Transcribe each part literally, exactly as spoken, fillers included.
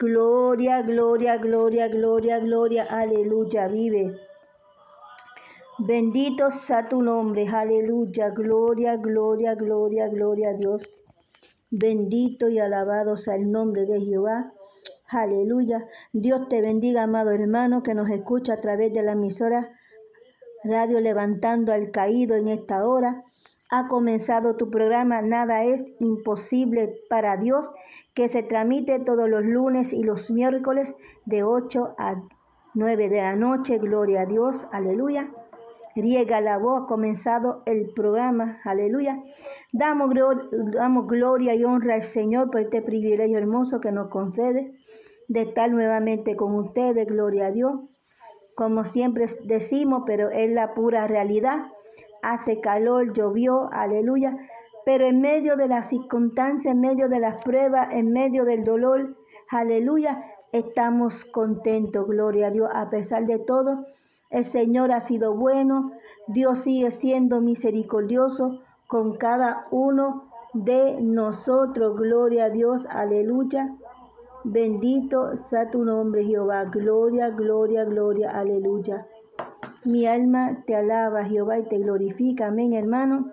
Gloria, gloria, gloria, gloria, gloria, aleluya, vive. Bendito sea tu nombre, aleluya, gloria, gloria, gloria, gloria a Dios. Bendito y alabado sea el nombre de Jehová, aleluya. Dios te bendiga, amado hermano, que nos escucha a través de la emisora Radio Levantando al Caído en esta hora. Ha comenzado tu programa Nada es imposible para Dios, que se transmite todos los lunes y los miércoles de ocho a nueve de la noche. Gloria a Dios, aleluya. Riega la voz, ha comenzado el programa, aleluya. Damos, glor- damos gloria y honra al Señor por este privilegio hermoso que nos concede de estar nuevamente con ustedes, gloria a Dios. Como siempre decimos, pero es la pura realidad. Hace calor, llovió, aleluya. Pero en medio de las circunstancias, en medio de las pruebas, en medio del dolor, aleluya, estamos contentos, gloria a Dios. A pesar de todo, el Señor ha sido bueno. Dios sigue siendo misericordioso con cada uno de nosotros, gloria a Dios, aleluya. Bendito sea tu nombre, Jehová. Gloria, gloria, gloria, aleluya. Mi alma te alaba, Jehová, y te glorifica. Amén, hermano.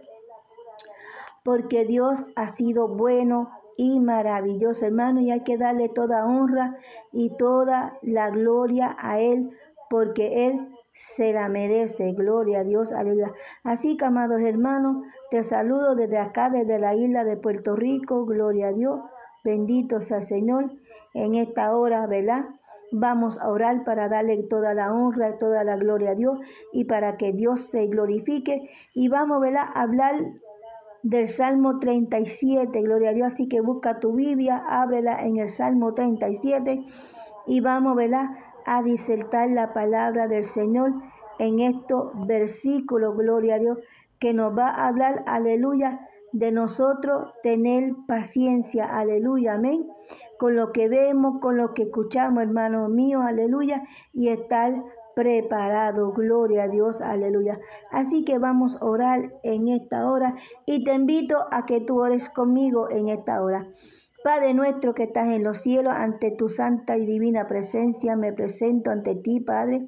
Porque Dios ha sido bueno y maravilloso, hermano, y hay que darle toda honra y toda la gloria a Él, porque Él se la merece. Gloria a Dios, aleluya. Así que, amados hermanos, te saludo desde acá, desde la isla de Puerto Rico. Gloria a Dios. Bendito sea el Señor. En esta hora, ¿verdad? Vamos a orar para darle toda la honra y toda la gloria a Dios y para que Dios se glorifique. Y vamos, ¿verdad?, a hablar del Salmo treinta y siete, gloria a Dios. Así que busca tu Biblia, ábrela en el Salmo treinta y siete y vamos, ¿verdad?, a disertar la palabra del Señor en estos versículos, gloria a Dios, que nos va a hablar, aleluya, de nosotros tener paciencia, aleluya, amén, con lo que vemos, con lo que escuchamos, hermanos míos, aleluya, y estar preparado, gloria a Dios, aleluya. Así que vamos a orar en esta hora y te invito a que tú ores conmigo en esta hora. Padre nuestro que estás en los cielos, ante tu santa y divina presencia me presento ante ti, Padre,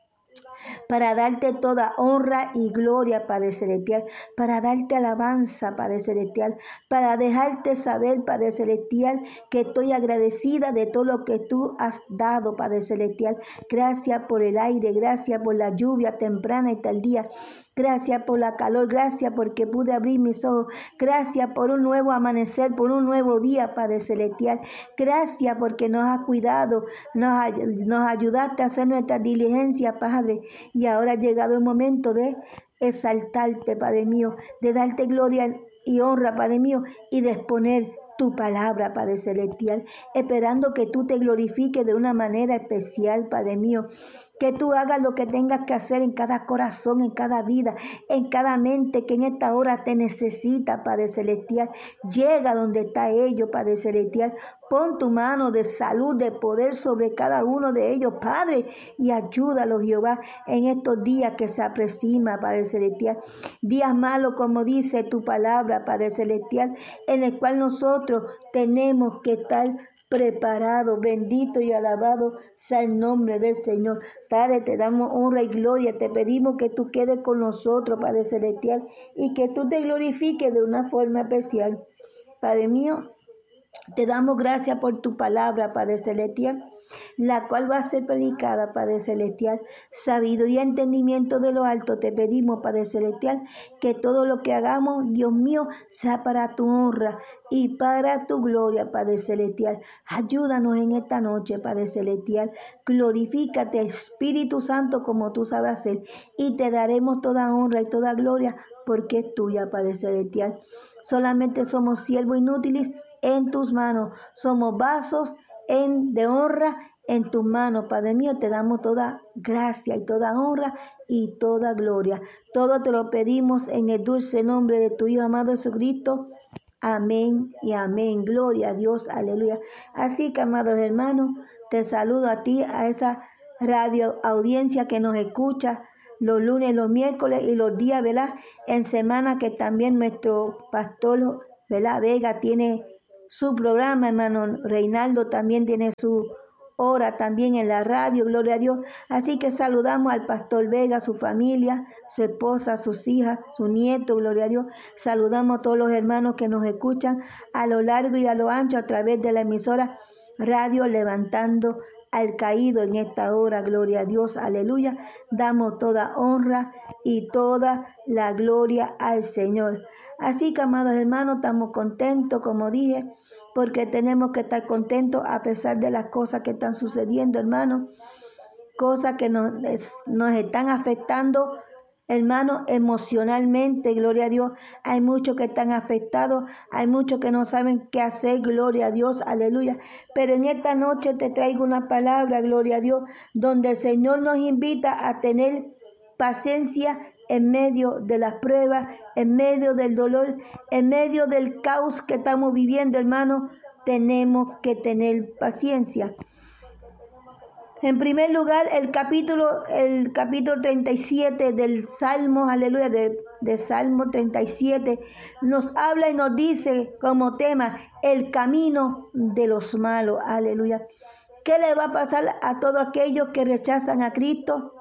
para darte toda honra y gloria, Padre Celestial, para darte alabanza, Padre Celestial, para dejarte saber, Padre Celestial, que estoy agradecida de todo lo que tú has dado, Padre Celestial. Gracias por el aire, gracias por la lluvia temprana y tardía. Gracias por la calor, gracias porque pude abrir mis ojos, gracias por un nuevo amanecer, por un nuevo día, Padre Celestial. Gracias porque nos has cuidado, nos, nos ayudaste a hacer nuestra diligencia, Padre. Y ahora ha llegado el momento de exaltarte, Padre mío, de darte gloria y honra, Padre mío, y de exponer tu palabra, Padre Celestial, esperando que tú te glorifiques de una manera especial, Padre mío. Que tú hagas lo que tengas que hacer en cada corazón, en cada vida, en cada mente que en esta hora te necesita, Padre Celestial. Llega donde está ellos, Padre Celestial. Pon tu mano de salud, de poder sobre cada uno de ellos, Padre, y ayúdalos, Jehová, en estos días que se aproxima, Padre Celestial. Días malos, como dice tu palabra, Padre Celestial, en el cual nosotros tenemos que estar preparado, bendito y alabado sea el nombre del Señor. Padre, te damos honra y gloria, te pedimos que tú quedes con nosotros, Padre Celestial, y que tú te glorifiques de una forma especial. Padre mío, te damos gracias por tu palabra, Padre Celestial, la cual va a ser predicada, Padre Celestial. Sabiduría y entendimiento de lo alto te pedimos, Padre Celestial, que todo lo que hagamos, Dios mío, sea para tu honra y para tu gloria, Padre Celestial. Ayúdanos en esta noche, Padre Celestial. Glorifícate, Espíritu Santo, como tú sabes hacer, y te daremos toda honra y toda gloria, porque es tuya, Padre Celestial. Solamente somos siervos inútiles en tus manos, somos vasos en, de honra en tus manos, Padre mío. Te damos toda gracia y toda honra y toda gloria. Todo te lo pedimos en el dulce nombre de tu Hijo amado Jesucristo. Amén y amén. Gloria a Dios, aleluya. Así que, amados hermanos, te saludo a ti, a esa radio audiencia que nos escucha los lunes, los miércoles y los días, ¿verdad?, en semana, que también nuestro pastor, ¿verdad?, Vega tiene su programa, hermano Reinaldo también tiene su hora también en la radio, gloria a Dios. Así que saludamos al pastor Vega, su familia, su esposa, sus hijas, su nieto, gloria a Dios. Saludamos a todos los hermanos que nos escuchan a lo largo y a lo ancho a través de la emisora Radio Levantando al Caído en esta hora, gloria a Dios, aleluya. Damos toda honra y toda la gloria al Señor. Así que, amados hermanos, estamos contentos, como dije, porque tenemos que estar contentos a pesar de las cosas que están sucediendo, hermanos, cosas que nos, nos están afectando, hermanos, emocionalmente, gloria a Dios. Hay muchos que están afectados, hay muchos que no saben qué hacer, gloria a Dios, aleluya. Pero en esta noche te traigo una palabra, gloria a Dios, donde el Señor nos invita a tener paciencia en medio de las pruebas, en medio del dolor, en medio del caos que estamos viviendo, hermanos. Tenemos que tener paciencia. En primer lugar, el capítulo, el capítulo treinta y siete del Salmo, aleluya, de, de Salmo treinta y siete, nos habla y nos dice como tema, el camino de los malos, aleluya. ¿Qué le va a pasar a todos aquellos que rechazan a Cristo?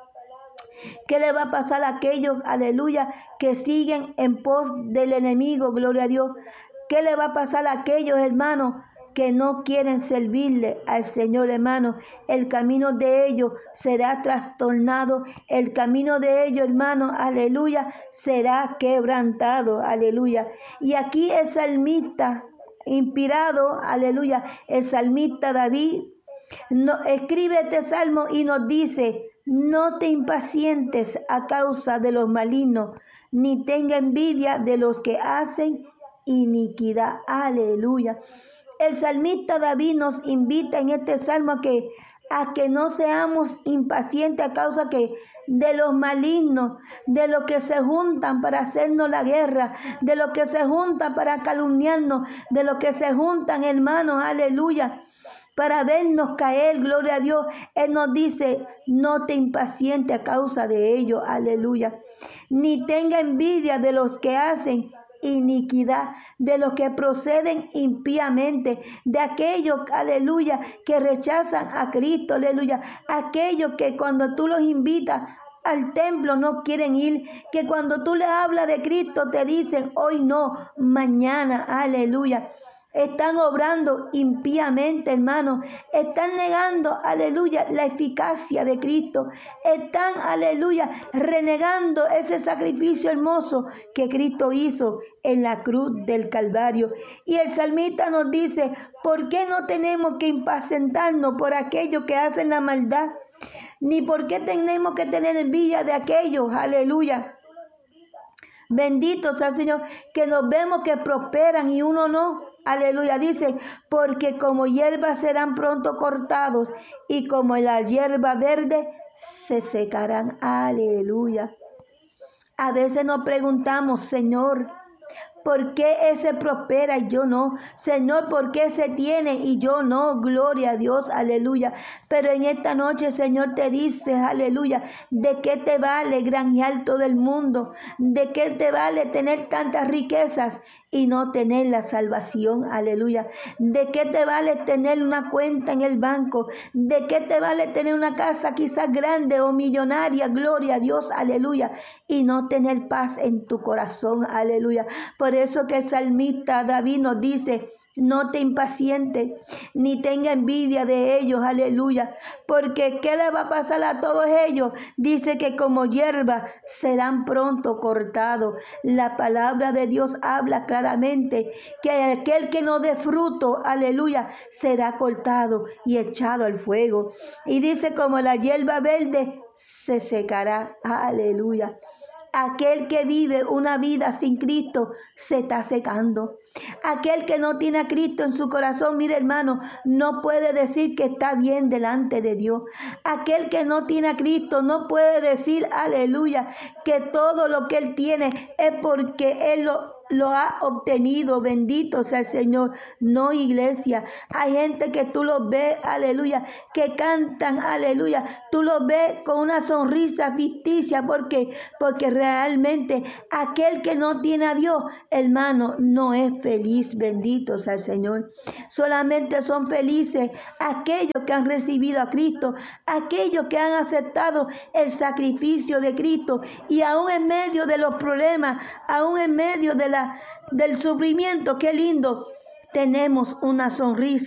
¿Qué le va a pasar a aquellos, aleluya, que siguen en pos del enemigo, gloria a Dios? ¿Qué le va a pasar a aquellos, hermanos, que no quieren servirle al Señor, hermano? El camino de ellos será trastornado, el camino de ellos, hermano, aleluya, será quebrantado, aleluya. Y aquí el salmista, inspirado, aleluya, el salmista David, no, escribe este salmo y nos dice, no te impacientes a causa de los malignos, ni tenga envidia de los que hacen iniquidad, aleluya. El salmista David nos invita en este salmo a que, a que no seamos impacientes a causa que de los malignos, de los que se juntan para hacernos la guerra, de los que se juntan para calumniarnos, de los que se juntan, hermanos, aleluya, para vernos caer, gloria a Dios. Él nos dice, no te impacientes a causa de ellos, aleluya, ni tenga envidia de los que hacen iniquidad, de los que proceden impíamente, de aquellos, aleluya, que rechazan a Cristo, aleluya, aquellos que cuando tú los invitas al templo no quieren ir, que cuando tú le hablas de Cristo te dicen hoy no, mañana, aleluya. Están obrando impíamente, hermano. Están negando, aleluya, la eficacia de Cristo. Están, aleluya, renegando ese sacrificio hermoso que Cristo hizo en la cruz del Calvario. Y el salmista nos dice, ¿por qué no tenemos que impacientarnos por aquellos que hacen la maldad? Ni por qué tenemos que tener envidia de aquellos, aleluya. Bendito sea el Señor, que nos vemos que prosperan y uno no. Aleluya, dice, porque como hierba serán pronto cortados y como la hierba verde se secarán. Aleluya. A veces nos preguntamos, Señor, ¿por qué ese prospera y yo no? Señor, ¿por qué ese tiene y yo no? Gloria a Dios, aleluya. Pero en esta noche, Señor, te dice, aleluya, ¿de qué te vale granjear todo el mundo? ¿De qué te vale tener tantas riquezas y no tener la salvación? Aleluya. ¿De qué te vale tener una cuenta en el banco? ¿De qué te vale tener una casa quizás grande o millonaria? Gloria a Dios, aleluya. Y no tener paz en tu corazón, aleluya. Por eso que el salmista David nos dice, no te impacientes, ni tenga envidia de ellos, aleluya, porque ¿qué le va a pasar a todos ellos? Dice que como hierba serán pronto cortados. La palabra de Dios habla claramente que aquel que no dé fruto, aleluya, será cortado y echado al fuego. Y dice como la hierba verde se secará, aleluya. Aquel que vive una vida sin Cristo se está secando. Aquel que no tiene a Cristo en su corazón, mire hermano, no puede decir que está bien delante de Dios. Aquel que no tiene a Cristo no puede decir, aleluya, que todo lo que él tiene es porque él lo lo ha obtenido. Bendito sea el Señor. No, iglesia. Hay gente que tú los ves, aleluya, que cantan, aleluya. Tú los ves con una sonrisa ficticia. ¿Por qué? Porque realmente aquel que no tiene a Dios, hermano, no es feliz. Bendito sea el Señor. Solamente son felices aquellos que han recibido a Cristo, aquellos que han aceptado el sacrificio de Cristo, y aún en medio de los problemas, aún en medio de la, del sufrimiento, qué lindo, tenemos una sonrisa.